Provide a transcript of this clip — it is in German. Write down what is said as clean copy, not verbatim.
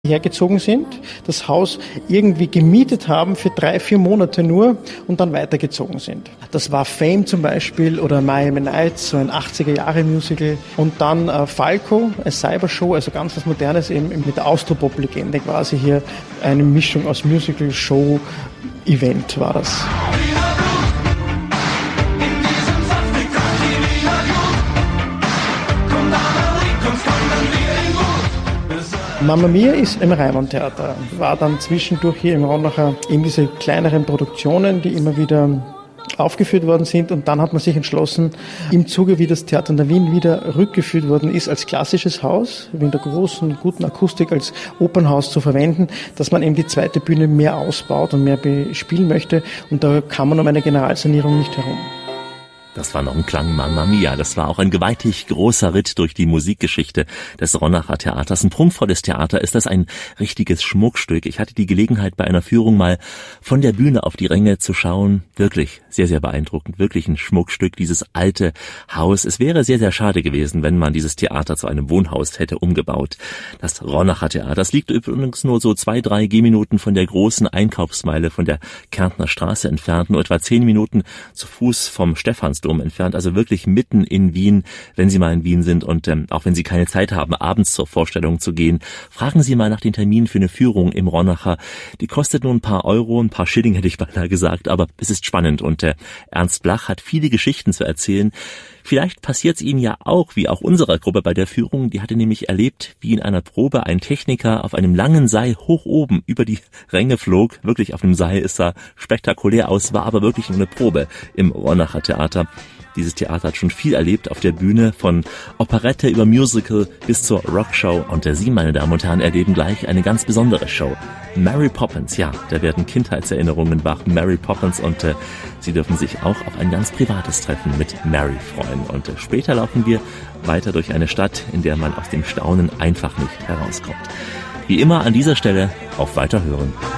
hergezogen sind, das Haus irgendwie gemietet haben für 3-4 Monate nur und dann weitergezogen sind. Das war Fame zum Beispiel oder Miami Nights, so ein 80er-Jahre-Musical. Und dann Falco, eine Cybershow, also ganz was Modernes eben mit der Austropop-Legende quasi hier. Eine Mischung aus Musical, Show, Event war das. Mamma Mia ist im Reimann-Theater, war dann zwischendurch hier im Ronacher eben diese kleineren Produktionen, die immer wieder aufgeführt worden sind, und dann hat man sich entschlossen, im Zuge, wie das Theater in der Wien wieder rückgeführt worden ist, als klassisches Haus, in der großen, guten Akustik als Opernhaus zu verwenden, dass man eben die zweite Bühne mehr ausbaut und mehr bespielen möchte, und da kann man um eine Generalsanierung nicht herum. Das war noch ein Klang Mamma Mia. Das war auch ein gewaltig großer Ritt durch die Musikgeschichte des Ronacher Theaters. Ein prunkvolles Theater, ist das ein richtiges Schmuckstück. Ich hatte die Gelegenheit, bei einer Führung mal von der Bühne auf die Ränge zu schauen. Wirklich sehr, sehr beeindruckend. Wirklich ein Schmuckstück, dieses alte Haus. Es wäre sehr, sehr schade gewesen, wenn man dieses Theater zu einem Wohnhaus hätte umgebaut. Das Ronacher Theater, das liegt übrigens nur so 2-3 Gehminuten von der großen Einkaufsmeile von der Kärntner Straße entfernt, nur etwa 10 Minuten zu Fuß vom Stephansdom entfernt, also wirklich mitten in Wien, wenn Sie mal in Wien sind, und auch wenn Sie keine Zeit haben, abends zur Vorstellung zu gehen, fragen Sie mal nach den Terminen für eine Führung im Ronacher. Die kostet nur ein paar Euro, ein paar Schilling hätte ich beinahe gesagt, aber es ist spannend, und Ernst Blach hat viele Geschichten zu erzählen. Vielleicht passiert es Ihnen ja auch, wie auch unserer Gruppe bei der Führung. Die hatte nämlich erlebt, wie in einer Probe ein Techniker auf einem langen Seil hoch oben über die Ränge flog. Wirklich auf dem Seil, es sah spektakulär aus, war aber wirklich nur eine Probe im Ronacher Theater. Dieses Theater hat schon viel erlebt auf der Bühne, von Operette über Musical bis zur Rockshow. Und Sie, meine Damen und Herren, erleben gleich eine ganz besondere Show. Mary Poppins, ja, da werden Kindheitserinnerungen wach. Mary Poppins, und Sie dürfen sich auch auf ein ganz privates Treffen mit Mary freuen. Und später laufen wir weiter durch eine Stadt, in der man aus dem Staunen einfach nicht herauskommt. Wie immer an dieser Stelle auf Weiterhören.